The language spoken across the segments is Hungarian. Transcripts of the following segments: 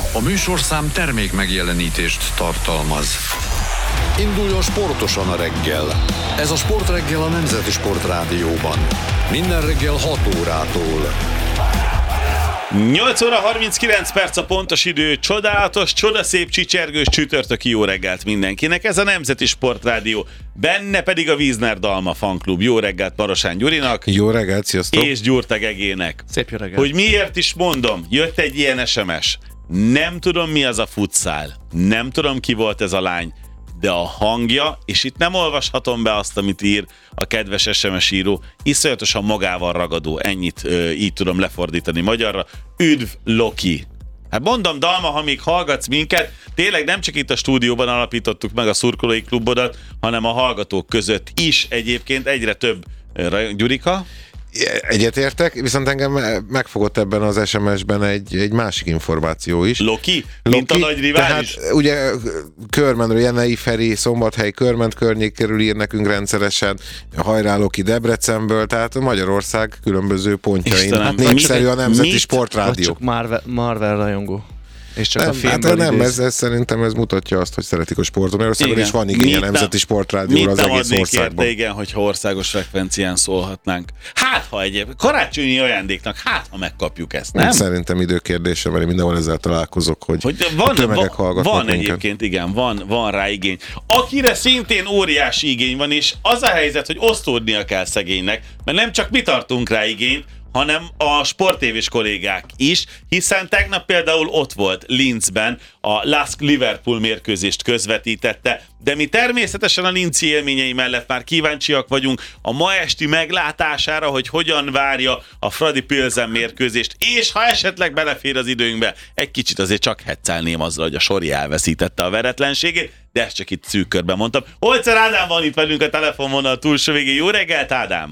A műsorszám termék megjelenítést tartalmaz. Induljon sportosan a reggel. Ez a Sportreggel a Nemzeti Sportrádióban. Minden reggel 6 órától. 8 óra 39 perc a pontos idő, csodálatos, csodaszép, csicsergős csütörtöki jó reggelt mindenkinek. Ez a Nemzeti Sportrádió, benne pedig a Wiesner Dalma fanklub. Jó reggelt Marosán Gyurinak. Jó reggelt, sziasztok. És Gyurta Gegének. Szép jó reggelt. Hogy miért is mondom, jött egy ilyen SMS. Nem tudom mi az a futszál, nem tudom ki volt ez a lány, de a hangja, és itt nem olvashatom be azt, amit ír a kedves SMS író, iszonyatosan magával ragadó, ennyit így tudom lefordítani magyarra. Üdv Loki! Hát mondom, Dalma, ha még hallgatsz minket, tényleg nem csak itt a stúdióban alapítottuk meg a szurkolói klubodat, hanem a hallgatók között is egyébként egyre több. Gyurika? Egyetértek, viszont engem megfogott ebben az SMS-ben egy másik információ is. Loki? Mint a nagy rivális? Tehát ugye Körmenről, Jenei Feri, Szombathely, Körment környékéről ír nekünk rendszeresen, hajrá Loki Debrecenből, tehát Magyarország különböző pontjain. Népszerű a Nemzeti Sportrádió. Csak Marvel rajongó. És csak nem, a filmből nem, ez szerintem ez mutatja azt, hogy szeretik a sportot. Magyarországon is van igény a Nemzeti Sportrádióra az egész országban. Érte, igen, hogyha országos frekvencián szólhatnánk. Hát, ha karácsonyi ajándéknak, ha megkapjuk ezt, nem? Szerintem időkérdése, mert mindenhol ezzel találkozok, hogy tömegek hallgatnak van minket. Egyébként, igen, van rá igény. Akire szintén óriási igény van, és az a helyzet, hogy osztódnia kell szegénynek, mert nem csak mi tartunk rá igényt, hanem a sporttévés kollégák is, hiszen tegnap például ott volt Linzben, a LASK Liverpool mérkőzést közvetítette, de mi természetesen a linci élményei mellett már kíváncsiak vagyunk a ma esti meglátására, hogy hogyan várja a Fradi Pilsen mérkőzést, és ha esetleg belefér az időnkbe, egy kicsit azért csak hetcelném azzal, hogy a Sori elveszítette a veretlenségét, de ezt csak itt szűk körben mondtam. Holzer Ádám van itt velünk a telefonvonal túlsó végén. Jó reggelt, Ádám!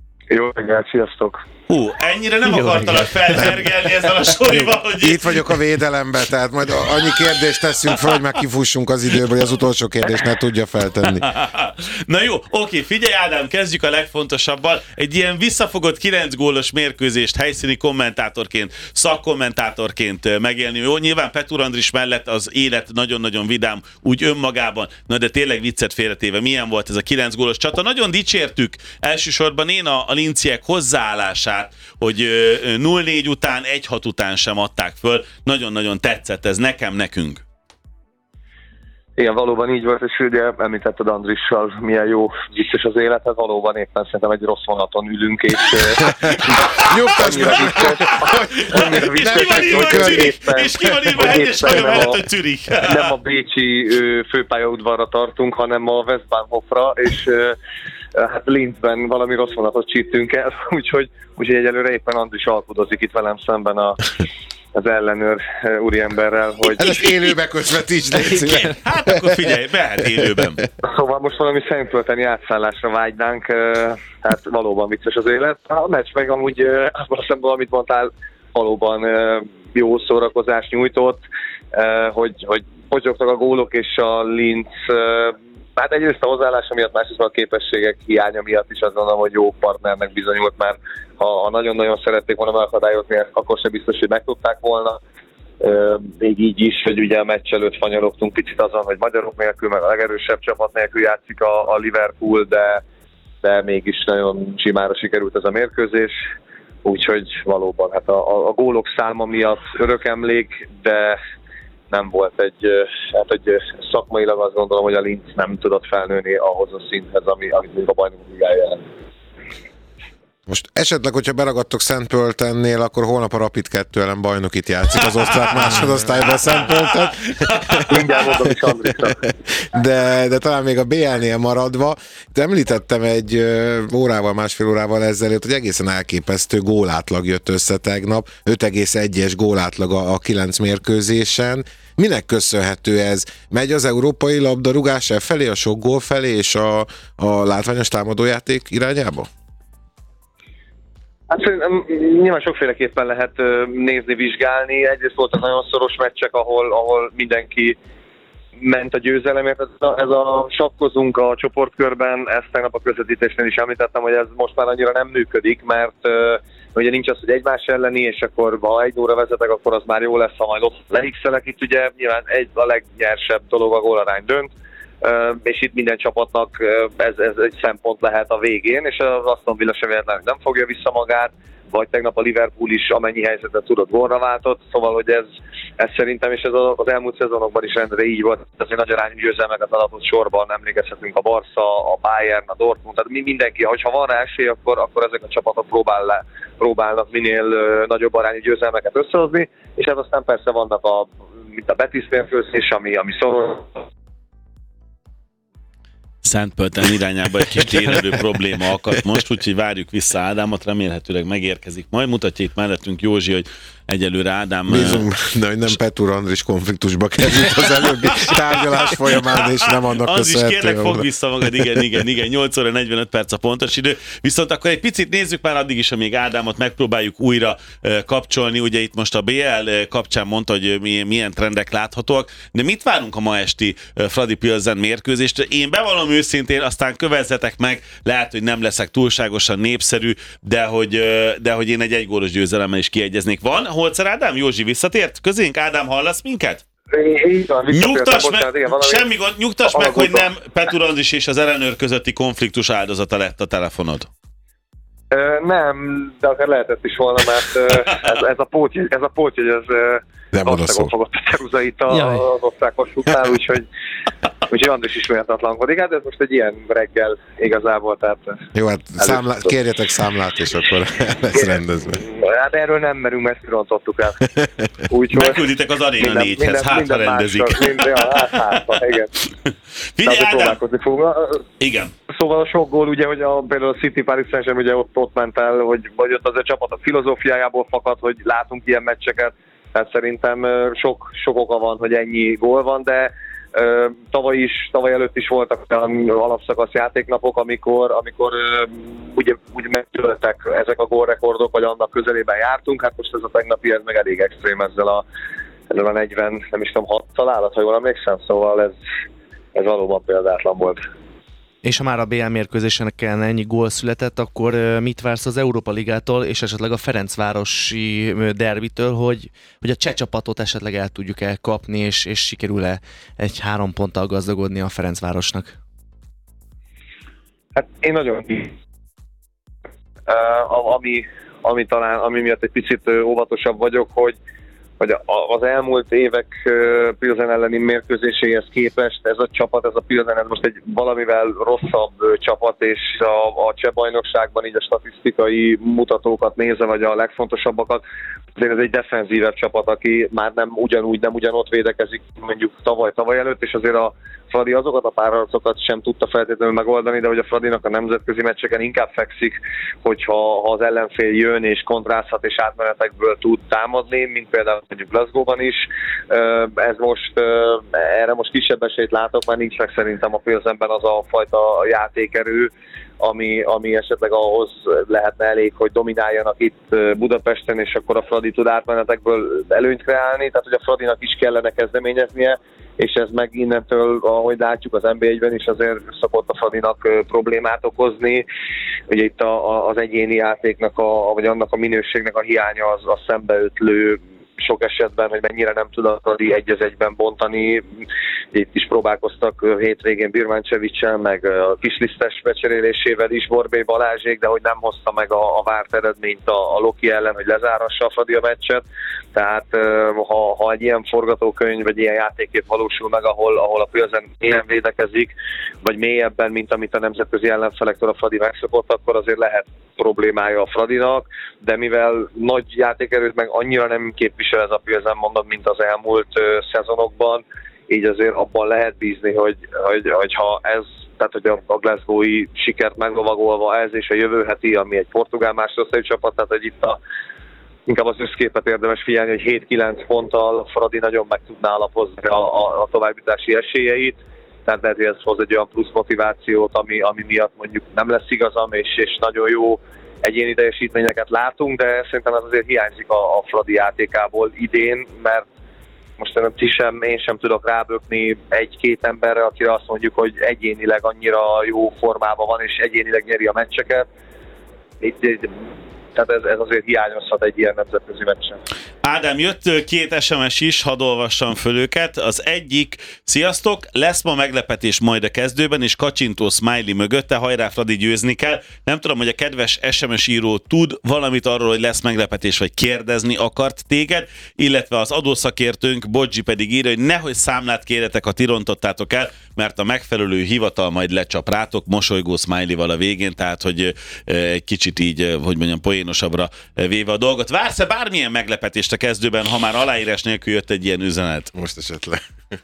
Jó reggelt, sziasztok! Ennyire nem akartalak felhergelni ezzel a Sorival, hogy... Itt vagyok a védelemben, tehát majd annyi kérdést teszünk fel, hogy már kifussunk az időből, hogy az utolsó kérdést ne tudja feltenni. Na jó, oké, figyelj Ádám, kezdjük a legfontosabbal. Egy ilyen visszafogott 9 gólos mérkőzést helyszíni kommentátorként, szakkommentátorként megélni. Jó, nyilván Petr Andris mellett az élet nagyon-nagyon vidám, úgy önmagában. Na de tényleg viccet félretéve, milyen volt ez a 9 gólos csata? Nagyon dicsértük elsősorban én a linciek hozzáállását, hogy 0-4 után, 1-6 után sem adták föl. Nagyon-nagyon tetszett ez nekünk. Igen, valóban így volt, és ugye említetted Andrissal, milyen jó vicces az élet, hát valóban éppen szerintem egy rossz vonaton ülünk, és nyugtass meg! És ki van írva egyes hajó mellett a Zürich? Nem a bécsi főpályaudvarra tartunk, hanem a Westbahnhofra, és hát Linzben valami rossz vonatot csíptünk el, úgyhogy egyelőre éppen Andris alkudozik itt velem szemben az ellenőr úriemberrel, hogy... Hát ezt élőbe közvetíts, hát akkor figyelj, mehet élőben. Szóval most valami szentölteni átszállásra vágynánk, hát valóban vicces az élet. A meccs meg amúgy abban a szemben, amit mondtál, valóban jó szórakozást nyújtott, hogy potyogtak a gólok, és a Linz... Hát egyrészt a hozzáállása miatt, másrészt a képességek hiánya miatt is azt gondolom, hogy jó partnernek bizonyult, mert ha nagyon-nagyon szerették volna megakadályozni, akkor se biztos, hogy megtudták volna. Még így is, hogy ugye a meccs előtt fanyalogtunk picit azon, hogy magyarok nélkül, meg a legerősebb csapat nélkül játszik a Liverpool, de mégis nagyon simára sikerült ez a mérkőzés. Úgyhogy valóban hát a gólok száma miatt örök emlék, de nem volt egy szakmailag azt gondolom, hogy a Linz nem tudott felnőni ahhoz a szinthez, amit még a bajnokok ligája jelent. Most esetleg, hogyha beragadtok Szentpöltennél, akkor holnap a Rapid 2 ellen bajnokit játszik az osztrák másodosztályban Szentpölten. Mindjárt mondom is Andrisnak. De talán még a BL-nél maradva, de említettem egy másfél órával ezelőtt, hogy egészen elképesztő gólátlag jött össze tegnap, 5,1-es gólátlag a 9 mérkőzésen. Minek köszönhető ez? Megy az európai labdarúgás felé, a sok gól felé és a látványos támadójáték irányába? Hát szerintem nyilván sokféleképpen lehet nézni, vizsgálni. Egyrészt voltak nagyon szoros meccsek, ahol mindenki ment a győzelemért. Ez a sakkozunk a csoportkörben, ezt tegnap a közvetítésnél is említettem, hogy ez most már annyira nem működik, mert ugye nincs az, hogy egymás elleni, és akkor ha 1-0-ra vezetek, akkor az már jó lesz, ha majd ott lex-elek. Itt ugye nyilván a legnyersebb dolog a gólarány dönt, és itt minden csapatnak ez egy szempont lehet a végén, és az Aston Villa sem véletlenül nem fogja vissza magát, vagy tegnap a Liverpool is amennyi helyzetet tudott gólra váltott, szóval hogy ez szerintem, és ez az elmúlt szezonokban is rendre így volt, azért nagy arányú győzelmeket adott sorban, emlékezhetünk a Barca, a Bayern, a Dortmund, tehát mindenki, hogyha van rá esély, akkor ezek a csapatok próbálnak minél nagyobb arányú győzelmeket összehozni, és hát aztán persze vannak mint a Betis mérkőzés, ami szoros. Szentpölten irányába egy kis térerő probléma akadt most, úgyhogy várjuk vissza Ádámot, remélhetőleg megérkezik. Majd mutatja itt mellettünk Józsi, hogy egyelőre Ádám... Bízunk, de hogy nem Petr Andris konfliktusba került az előbbi tárgyalás folyamán, és nem annak az köszönhető. is kérlek, fogd vissza magad, igen, 8 óra 45 perc a pontos idő. Viszont akkor egy picit nézzük már addig is, amíg Ádámot megpróbáljuk újra kapcsolni. Ugye itt most a BL kapcsán mondta, hogy milyen trendek láthatóak, de mit várunk a ma esti Fradi Pilsen mérkőzést? Én bevallom őszintén, aztán kövezzetek meg, lehet, hogy nem leszek túlságosan népszerű, de hogy én egy egygólos győzelemmel is kiegyeznék. Van Holzer Ádám? Józsi visszatért közénk? Ádám, hallasz minket? Nyugtass meg, hogy nem Petr Andris és az ellenőr közötti konfliktus áldozata lett a telefonod. Nem, de akár lehetett is volna, mert ez a pótjegy, vastagon fogott a ceruzait az osztrák vasútnál, úgyhogy Andris is méltatlankodik. Hát ez most egy ilyen reggel igazából, tehát... Jó, hát kérjetek számlát, és akkor lesz rendezve. Hát erről nem merünk, mert kirontottuk el. Megkülditek az Arena 4-hez, hát ha rendezik. Igen. Figyelj, Ádám! Igen. Szóval a sok gól, ugye, hogy például a City Paris Saint-Germain ugye ott ment el, hogy ott az a csapat a filozófiájából fakad, hogy látunk ilyen meccseket. Tehát szerintem sok oka van, hogy ennyi gól van, de tavaly előtt is voltak olyan alapszakasz játéknapok, amikor ugye megtöltek ezek a gólrekordok, vagy annak közelében jártunk. Hát most ez a tegnapi, ez meg elég extrém ezzel a 40, nem is tudom, 6 találat, ha jól emlékszem, szóval ez valóban példátlan volt. És ha már a BL mérkőzésen kellene ennyi gól született, akkor mit vársz az Európa Ligától, és esetleg a Ferencvárosi derbitől, hogy a cseh csapatot esetleg el tudjuk kapni, és sikerül-e egy 3 ponttal gazdagodni a Ferencvárosnak? Hát én nagyon ami miatt egy picit óvatosabb vagyok, hogy az elmúlt évek Pilsen elleni mérkőzéséhez képest ez a csapat, ez a Pilsen, ez most egy valamivel rosszabb csapat, és a cseh bajnokságban így a statisztikai mutatókat nézve, vagy a legfontosabbakat, azért ez egy defenzívebb csapat, aki már nem ugyanott védekezik, mondjuk tavaly előtt, és azért a Fradi azokat a párharcokat sem tudta feltétlenül megoldani, de hogy a Fradinak a nemzetközi meccseken inkább fekszik, hogyha az ellenfél jön és kontrázhat és átmenetekből tud támadni, mint például mondjuk Glasgow-ban is. Erre most kisebb esélyt látok, mert nincs meg szerintem a Pilsenben az a fajta játékerő, ami esetleg ahhoz lehetne elég, hogy domináljanak itt Budapesten, és akkor a Fradi tud átmenetekből előnyt kreálni, tehát hogy a Fradinak is kellene kezdeményeznie, és ez meg innentől, ahogy látjuk az NB1-ben is, azért szokott a Fradinak problémát okozni. Ugye itt az egyéni játéknak, vagy annak a minőségnek a hiánya az szembeötlő sok esetben, hogy mennyire nem tud a Fradi 1-1-ben bontani. Itt is próbálkoztak hétvégén Birmancevic-sel, meg a Kislisztes becserélésével is Borbély Balázsék, de hogy nem hozta meg a várt eredményt a Loki ellen, hogy lezárhassa a Fradi a meccset. Tehát ha egy ilyen forgatókönyv, vagy ilyen játékép valósul meg, ahol a Pilsen ilyen védekezik, vagy mélyebben, mint amit a nemzetközi ellenfelektől a Fradi megszokott, akkor azért lehet problémája a Fradinak, de mivel nagy játékerőt meg annyira nem képvisel ez a Pilsen, mondom, mint az elmúlt szezonokban, így azért abban lehet bízni, hogy ha ez, tehát hogy a glasgowi sikert meglovagolva ez és a jövő heti, ami egy portugál másodosztályú csapat, tehát hogy itt inkább az összképet érdemes figyelni, hogy 7-9 ponttal Fradi nagyon meg tudná alapozni a továbbjutási esélyeit, tehát lehet, hogy ez hoz egy olyan plusz motivációt, ami miatt mondjuk nem lesz igazam, és nagyon jó egyéni teljesítményeket látunk, de szerintem ez azért hiányzik a Fradi játékából idén, mert most én sem tudok rábökni 1-2 emberre, akire azt mondjuk, hogy egyénileg annyira jó formában van, és egyénileg nyeri a meccseket. Itt Tehát ez azért hiányozhat egy ilyen nemzetközi meccsen. Ádám, jött 2 SMS is, hadd olvassam föl őket. Az egyik: sziasztok, lesz ma meglepetés majd a kezdőben, és kacsintó smiley mögötte, hajrá Fradi, győzni kell. Nem tudom, hogy a kedves SMS író tud valamit arról, hogy lesz meglepetés, vagy kérdezni akart téged, illetve az adószakértőnk Bodzsi pedig írja, hogy nehogy számlát kérjetek, ha ti rontottátok el, mert a megfelelő hivatal majd lecsap rátok, mosolygó smiley-val a végén, tehát hogy egy kicsit így, hogy mondjam, poénosabbra véve a dolgot. Vársz-e bármilyen meglepetést a kezdőben, ha már aláírás nélkül jött egy ilyen üzenet? Most esetleg.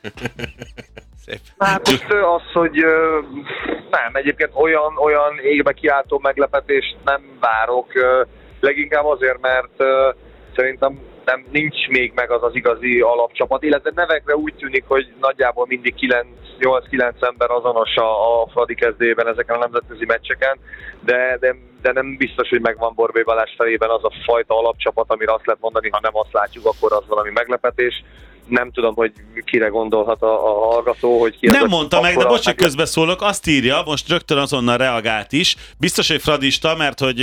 Szép. Hát most az, hogy nem, egyébként olyan égbe kiáltó meglepetést nem várok, leginkább azért, mert szerintem nincs még meg az igazi alapcsapat, illetve nevekre úgy tűnik, hogy nagyjából mindig 8-9 ember azonos a Fradi kezdőjében ezeken a nemzetközi meccseken, de nem biztos, hogy megvan Borbély Balázs fejében az a fajta alapcsapat, amire azt lehet mondani, ha nem azt látjuk, akkor az valami meglepetés. Nem tudom, hogy kire gondolhat a hallgató, hogy ki nem mondta meg, de bocs, hogy közbeszólok, azt írja, most rögtön azonnal reagált is, biztos, hogy fradista, mert hogy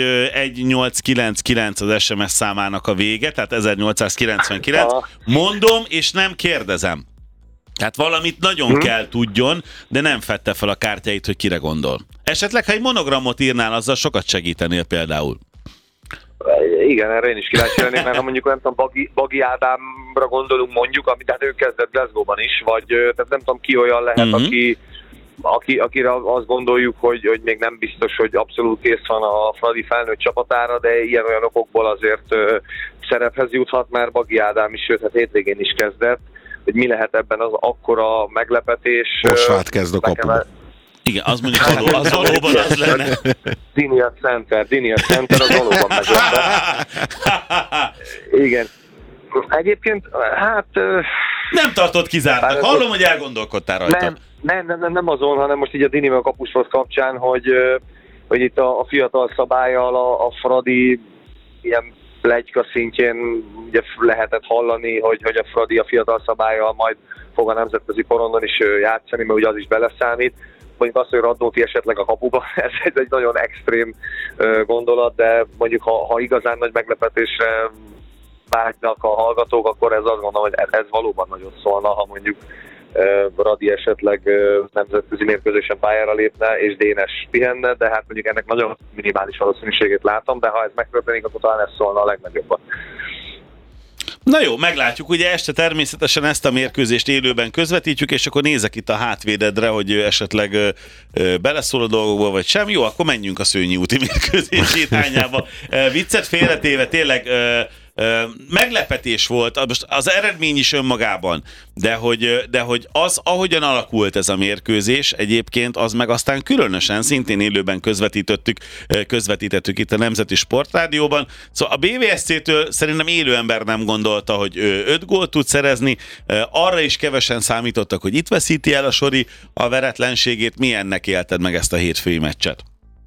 1899 az SMS számának a vége, tehát 1899, mondom, és nem kérdezem. Tehát valamit nagyon kell tudjon, de nem fedte fel a kártyáit, hogy kire gondol. Esetleg, ha egy monogramot írnál, azzal sokat segítenél például. Igen, erre én is kíváncsi lennék, mert ha mondjuk nem tudom, Bagi Ádámra gondolunk mondjuk, amit hát ő kezdett Glasgow-ban is, vagy tehát nem tudom ki olyan lehet, akire azt gondoljuk, hogy még nem biztos, hogy abszolút kész van a Fradi felnőtt csapatára, de ilyen-olyan okokból azért szerephez juthat, mert Bagi Ádám is, sőt, hát hétvégén is kezdett, hogy mi lehet ebben az akkora meglepetés. Osvát kezd a kapuba. Igen, az mondjuk az valóban az lenne. Diniat Center, az valóban meglepett. Igen. Egyébként, hát... Nem tartott kizártnak. Hallom, hogy elgondolkodtál rajta. Nem azon, hanem most így a Dinimo kapushoz kapcsán, hogy itt a fiatal szabállyal a Fradi ilyen pletyka szintjén ugye lehetett hallani, hogy a Fradi a fiatal szabállyal majd fog a nemzetközi porondon is játszani, mert ugye az is beleszámít. Mondjuk azt, hogy Radnóti esetleg a kapuba, ez egy nagyon extrém gondolat, de mondjuk ha igazán nagy meglepetésre vágynak a hallgatók, akkor ez azt gondolom, hogy ez valóban nagyon szólna, ha mondjuk Radi esetleg nemzetközi mérkőzésen pályára lépne, és Dénes pihenne, de hát mondjuk ennek nagyon minimális valószínűségét látom, de ha ez megtörténik, akkor talán ez szólna a legnagyobban. Na jó, meglátjuk. Ugye este természetesen ezt a mérkőzést élőben közvetítjük, és akkor nézek itt a hátvédedre, hogy esetleg beleszól a dolgokba, vagy sem. Jó, akkor menjünk a Szőnyi úti mérkőzés irányába. Viccet félretéve, tényleg meglepetés volt, most az eredmény is önmagában, de hogy az, ahogyan alakult ez a mérkőzés, egyébként az meg aztán különösen, szintén élőben közvetítettük itt a Nemzeti Sportrádióban. Szóval a BVSC-től szerintem élő ember nem gondolta, hogy 5 gólt tud szerezni, arra is kevesen számítottak, hogy itt veszíti el a Sori a veretlenségét. Milyennek élted meg ezt a hétfői meccset?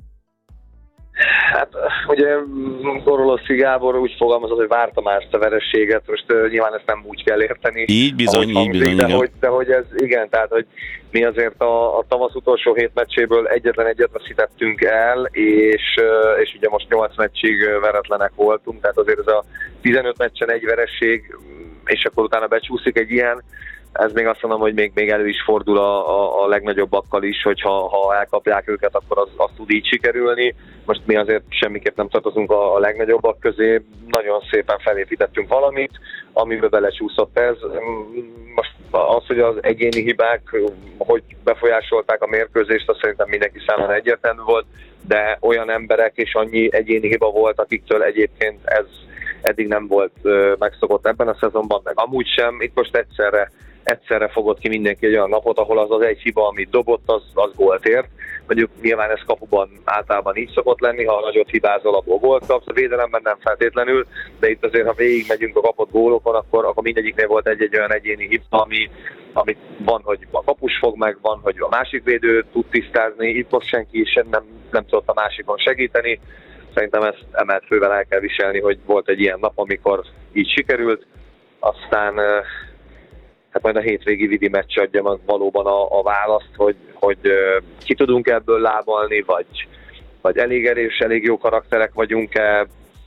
Hát ugye Goroloszi Gábor úgy fogalmazott, hogy várta már ezt a vereséget, most nyilván ezt nem úgy kell érteni. Így bizony, de hogy ez igen, tehát hogy mi azért a tavasz utolsó 7 meccséből egyetlen egyet veszítettünk el, és ugye most 8 meccsig veretlenek voltunk, tehát azért ez a 15 meccsen egy vereség, és akkor utána becsúszik egy ilyen, ez még azt mondom, hogy még elő is fordul a legnagyobbakkal is, hogy ha elkapják őket, akkor az tud így sikerülni. Most mi azért semmiképp nem tartozunk a legnagyobbak közé, nagyon szépen felépítettünk valamit, amiben belecsúszott ez. Most az, hogy az egyéni hibák, hogy befolyásolták a mérkőzést, az szerintem mindenki számára egyértelmű volt, de olyan emberek és annyi egyéni hiba volt, akiktől egyébként ez eddig nem volt megszokott ebben a szezonban, meg amúgy sem. Itt most egyszerre fogott ki mindenki egy olyan napot, ahol az egy hiba, amit dobott, az gólt ért. Mondjuk nyilván ez kapuban általában így szokott lenni, ha nagyot hibázol, abból gólt kapsz, a védelemben nem feltétlenül, de itt azért, ha végigmegyünk a kapott gólokon, akkor mindegyiknél volt egy olyan egyéni hiba, amit van, hogy a kapus fog meg, van, hogy a másik védő tud tisztázni, itt most senki sem nem tudott a másikon segíteni. Szerintem ezt emelt fővel el kell viselni, hogy volt egy ilyen nap, amikor így sikerült, aztán hát majd a hétvégi vidi meccs adja meg valóban a választ, hogy ki tudunk ebből lábalni, vagy elég erős, elég jó karakterek vagyunk-e,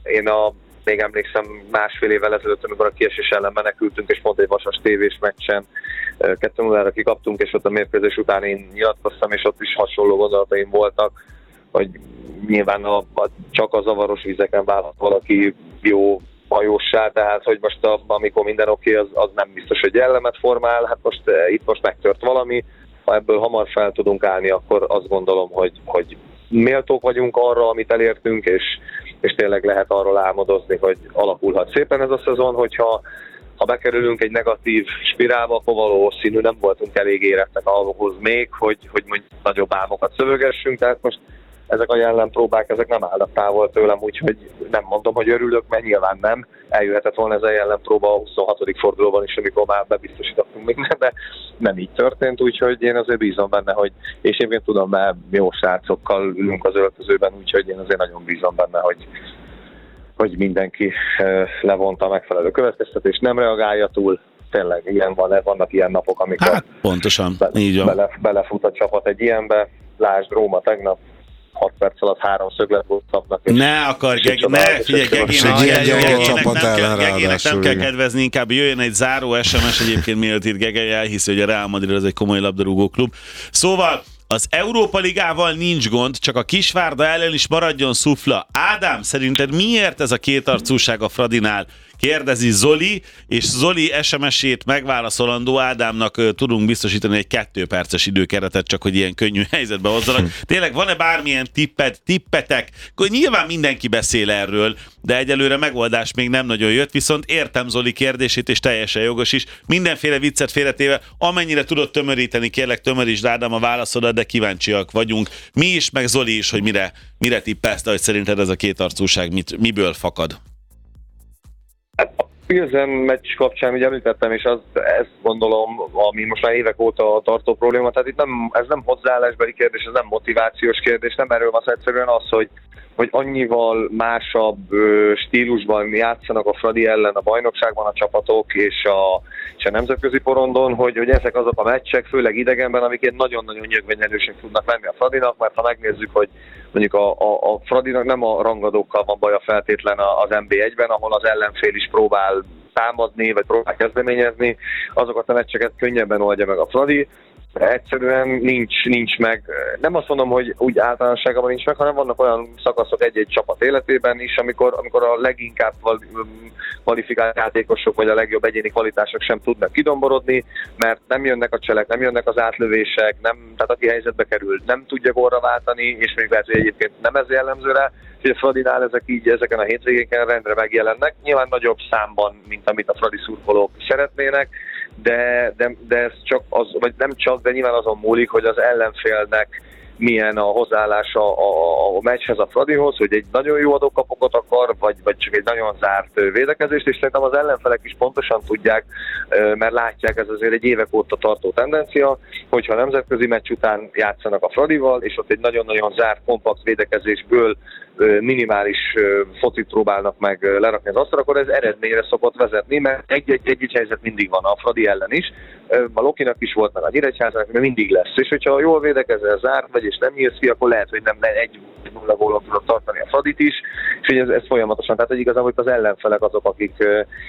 még emlékszem másfél évvel ezelőtt, amikor a kiesés ellen menekültünk, és pont egy Vasas tévés meccsen 2-0-ra kikaptunk, és ott a mérkőzés után én nyilatkoztam, és ott is hasonló gondolataim voltak, hogy nyilván csak a zavaros vizeken válhat valaki jó hajóssá, tehát hogy most amikor minden oké, az nem biztos, hogy jellemet formál, hát itt megtört valami, ha ebből hamar fel tudunk állni, akkor azt gondolom, hogy méltók vagyunk arra, amit elértünk, és tényleg lehet arról álmodozni, hogy alakulhat szépen ez a szezon, hogyha bekerülünk egy negatív spirálba, akkor valószínű nem voltunk elég érettek ahhoz még, hogy mondjuk nagyobb álmokat szövögessünk, tehát most ezek a jellempróbák, ezek nem állnak távol tőlem, úgyhogy nem mondom, hogy örülök, mert nyilván nem. Eljöhetett volna ez a jellempróba a 26. fordulóban is, amikor már bebiztosítottunk mindent, de nem így történt, úgyhogy én azért bízom benne, és én tudom, mert jó srácokkal ülünk az öltözőben, úgyhogy én azért nagyon bízom benne, hogy mindenki levonta a megfelelő következtetést, nem reagálja túl. Tényleg igen, vannak ilyen napok, amikor pontosan, így van. Belefut a csapat egy ilyenbe. Lásd Róma tegnap, 6 perc alatt 3 szögletból kapnak. Figyelj, Gegének nem kell kedvezni, inkább jöjjön egy záró SMS, egyébként miért itt Gegely elhiszi, hogy a Real Madrid az egy komoly labdarúgó klub. Szóval az Európa Ligával nincs gond, csak a Kisvárda ellen is maradjon szufla. Ádám, szerinted miért ez a kétarcúság a Fradinál? Kérdezi Zoli, és Zoli SMS-ét megválaszolandó Ádámnak tudunk biztosítani egy 2 perces időkeretet, csak hogy ilyen könnyű helyzetbe hozzanak. Tényleg van-e bármilyen tippetek? Nyilván mindenki beszél erről, de egyelőre megoldás még nem nagyon jött, viszont értem Zoli kérdését, és teljesen jogos is. Mindenféle viccet félretéve, amennyire tudod tömöríteni, kérlek tömörítsd Ádám a válaszodat, de kíváncsiak vagyunk. Mi is, meg Zoli is, hogy mire tippelsz, hogy szerinted ez a kétarcúság miből fakad? A Pilsen meccs kapcsán ugye említettem, és ezt gondolom, ami most már évek óta tartó probléma, tehát itt ez nem hozzáállásbeli kérdés, ez nem motivációs kérdés, nem erről van egyszerűen az, hogy annyival másabb stílusban játszanak a Fradi ellen a bajnokságban a csapatok és a nemzetközi porondon, hogy ezek azok a meccsek, főleg idegenben, amiket nagyon-nagyon nyögvenyelősek tudnak lenni a Fradinak, mert ha megnézzük, hogy mondjuk a Fradinak nem a rangadókkal van baja feltétlen az NB1-ben, ahol az ellenfél is próbál támadni, vagy próbál kezdeményezni, azokat a meccseket könnyebben oldja meg a Fradi. Egyszerűen nincs meg, nem azt mondom, hogy úgy általánosságban nincs meg, hanem vannak olyan szakaszok egy-egy csapat életében is, amikor a leginkább kvalifikált játékosok, vagy a legjobb egyéni kvalitások sem tudnak kidomborodni, mert nem jönnek a cselek, nem jönnek az átlövések, tehát aki helyzetbe kerül, nem tudja gólra váltani, és még lehet, hogy egyébként nem ez jellemző rá, és a Fradinál ezeken a hétvégéken rendre megjelennek, nyilván nagyobb számban, mint amit a Fradi szurkolók szeretnének, de ez csak az, vagy nem csak, de nyilván azon múlik, hogy az ellenfélnek milyen a hozzáállása a meccshez a Fradihoz, hogy egy nagyon jó adókapokot akar, vagy csak egy nagyon zárt védekezést, és szerintem az ellenfelek is pontosan tudják, mert látják, ez azért egy évek óta tartó tendencia, hogyha a nemzetközi meccs után játszanak a Fradival, és ott egy nagyon-nagyon zárt, kompakt védekezésből minimális focit próbálnak meg lerakni az asztalra, akkor ez eredményre szokott vezetni, mert egy helyzet mindig van a Fradi ellen is. A Lokinak is volt, meg a Nyíregyházának, mert mindig lesz. És hogyha jól védekezel, zárt vagy, és nem nyílsz ki, akkor lehet, hogy nem 1-0 gólon tudod tartani a Fradit is, és ez folyamatosan. Tehát igazából az ellenfelek azok, akik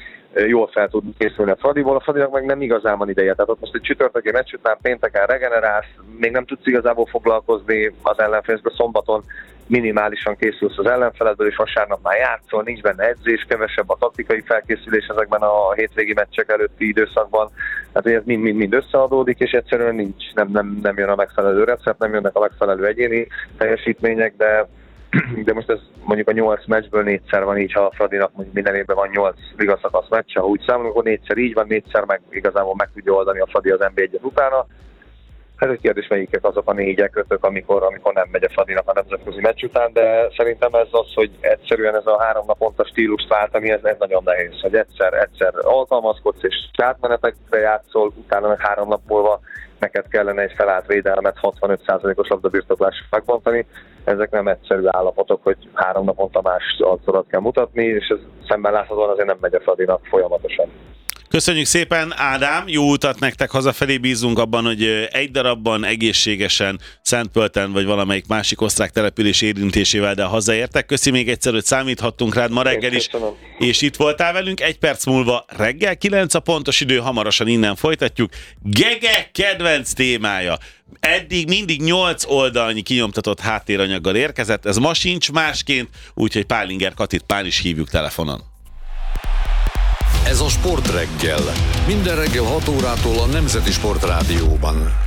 jól fel tudnak készülni a Fradiból. A Fradinak meg nem igazán van ideje. Tehát ott most egy csütörtöki meccs után pénteken regenerálsz, még nem tudsz igazából foglalkozni az ellenfélből, szombaton minimálisan készülsz az ellenfeledből, és vasárnap már játszol, nincs benne edzés, kevesebb a taktikai felkészülés ezekben a hétvégi meccsek előtti időszakban. Tehát ez mind összeadódik, és egyszerűen nem jön a megfelelő recept, nem jönnek a megfelelő egyéni teljesítmények, de most ez mondjuk a 8 meccsből 4-szer van így, ha a Fradinak mondjuk minden évben van 8 ligaszakasz meccs, ha úgy számolunk, akkor 4-szer így van, 4-szer meg igazából meg tudja oldani a Fradi az NB1-et utána. Ez egy kérdés, melyikek azok a 4-5, amikor nem megy a Fradinak a nemzetközi meccs után, de szerintem ez az, hogy egyszerűen ez a 3 naponta stílust váltani, ez nagyon nehéz, hogy egyszer alkalmazkodsz és átmenetekre játszol, utána meg 3 nap múlva neked kellene egy felállt védelmet 65%-os labdabirtoklásra megbontani. Ezek nem egyszerű állapotok, hogy 3 naponta más arcodat kell mutatni, és ez szemben láthatóan azért nem megy a Fradinak folyamatosan. Köszönjük szépen, Ádám, jó utat nektek, hazafelé bízunk abban, hogy egy darabban egészségesen Szentpölten vagy valamelyik másik osztrák település érintésével, de hazaértek. Köszi még egyszer, hogy számíthattunk rád ma reggel is, és itt voltál velünk. 1 perc múlva reggel 9 a pontos idő, hamarosan innen folytatjuk. Gege kedvenc témája. Eddig mindig 8 oldalnyi kinyomtatott háttéranyaggal érkezett, ez ma sincs másként, úgyhogy Pálinger Katit Pál is hívjuk telefonon. Ez a Sportreggel. Minden reggel 6 órától a Nemzeti Sport Rádióban.